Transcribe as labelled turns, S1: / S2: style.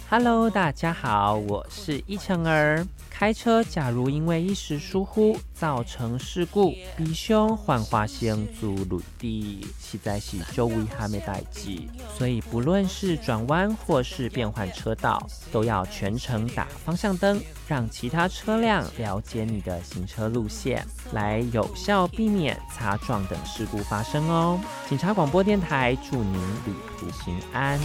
S1: Hello， 大家好，我是依晨儿。开车假如因为一时疏忽造成事故，必须换化先做轮地，实在是足危险的代志。所以不论是转弯或是变换车道，都要全程打方向灯，让其他车辆了解你的行车路线，来有效避免擦撞等事故发生哦。警察广播电台祝您旅途平安。